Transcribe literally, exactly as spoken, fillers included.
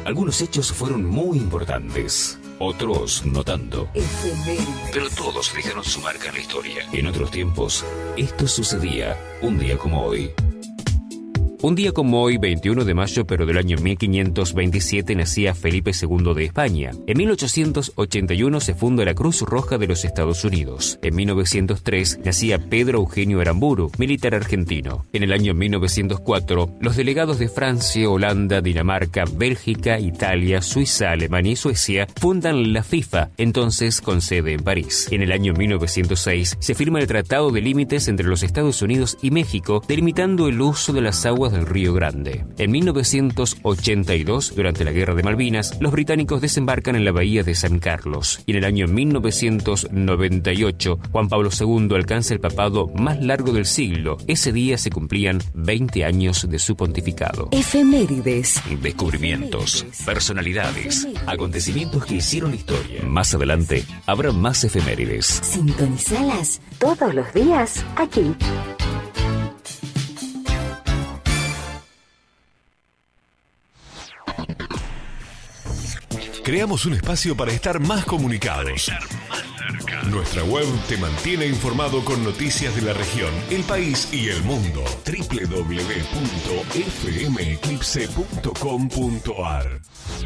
Algunos hechos fueron muy importantes, otros no tanto. Pero todos dejaron su marca en la historia. En otros tiempos, esto sucedía un día como hoy. Un día como hoy, veintiuno de mayo, pero del año mil quinientos veintisiete, nacía Felipe segundo de España. En mil ochocientos ochenta y uno se funda la Cruz Roja de los Estados Unidos. En mil novecientos tres nacía Pedro Eugenio Aramburu, militar argentino. En el año mil novecientos cuatro, los delegados de Francia, Holanda, Dinamarca, Bélgica, Italia, Suiza, Alemania y Suecia fundan la FIFA, entonces con sede en París. En el año mil novecientos seis se firma el Tratado de Límites entre los Estados Unidos y México, delimitando el uso de las aguas del Río Grande. En mil novecientos ochenta y dos, durante la Guerra de Malvinas, los británicos desembarcan en la bahía de San Carlos. Y en el año mil novecientos noventa y ocho, Juan Pablo segundo alcanza el papado más largo del siglo. Ese día se cumplían veinte años de su pontificado. Efemérides. Descubrimientos, personalidades, acontecimientos que hicieron historia. Más adelante, habrá más efemérides. Sintonizalas todos los días aquí. Creamos un espacio para estar más comunicados. Nuestra web te mantiene informado con noticias de la región, el país y el mundo. doble u doble u doble u punto f m eclipse punto com punto a r